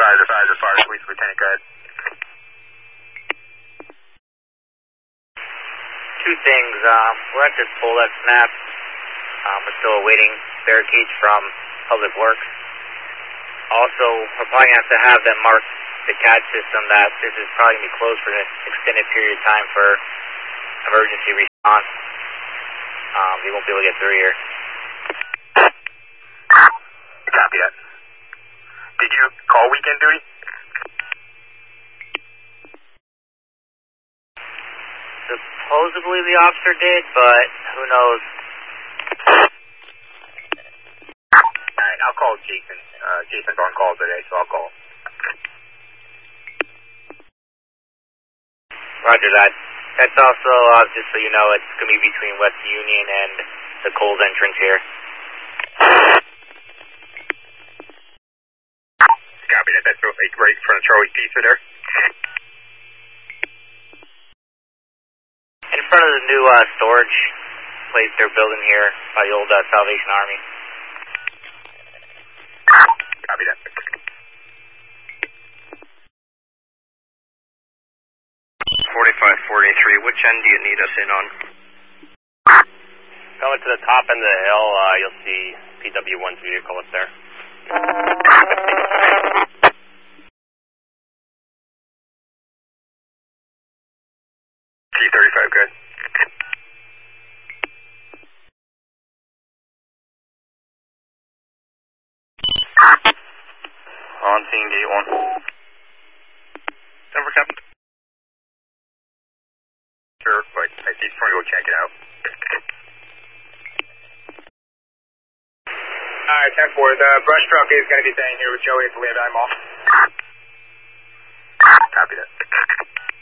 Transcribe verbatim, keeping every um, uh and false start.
Advisor, advisor, fire police lieutenant, go ahead. Two things. Um, we're at this pole that snapped. Um, we're still awaiting barricades from Public Works. Also, we're probably going to have to have them mark the C A D system that this is probably going to be closed for an extended period of time for emergency response. Um, we won't be able to get through here. Copy that. Did you call weekend duty? Supposedly the officer did, but who knows? Alright, I'll call Jason. Uh, Jason's on call today, so I'll call. Roger that. That's also, uh, just so you know, it's going to be between West Union and the Coles entrance here. Copy that. That's right in front of Charlie's Pizza there. In front of the new uh, storage place they're building here by the old uh, Salvation Army. Copy that. forty-five forty-three, which end do you need us in on? Going to the top end of the hill, uh, you'll see P W one's vehicle up there. G thirty-five, good. On scene, gate one. Denver, Captain. Sure, but I just want to go check it out. Alright, ten four, the brush truck is going to be staying here with Joey at the Leodine Mall.